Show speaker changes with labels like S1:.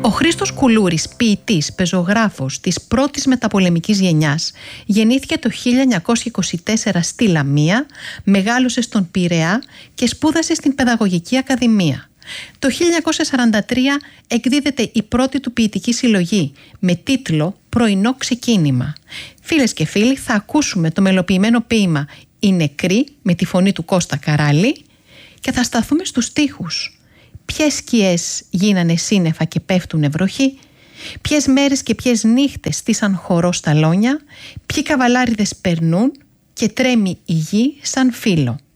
S1: Ο Χρήστος Κουλούρης, ποιητής, πεζογράφος της πρώτης μεταπολεμικής γενιάς, γεννήθηκε το 1924 στη Λαμία, μεγάλωσε στον Πειραιά και σπούδασε στην Παιδαγωγική Ακαδημία. Το 1943 εκδίδεται η πρώτη του ποιητική συλλογή με τίτλο «Πρωινό ξεκίνημα». Φίλες και φίλοι, θα ακούσουμε το μελοποιημένο ποίημα «Οι νεκροί» με τη φωνή του Κώστα Καράλη και θα σταθούμε στους στίχους. Ποιες σκιές γίνανε σύννεφα και πέφτουνε βροχή, ποιες μέρες και ποιες νύχτες στήσαν χορό στα λόνια, ποιοι καβαλάριδες περνούν και τρέμει η γη σαν φύλλο.